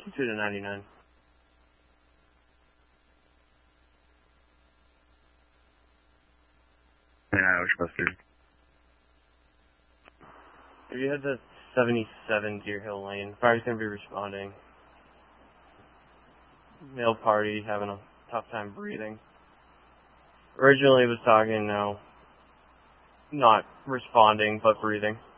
22 to 99. Yeah, Oshbuster. If you head to 77 Deer Hill Lane, fire's going to be responding. Male party having a tough time breathing. Originally was talking, now not responding, but breathing.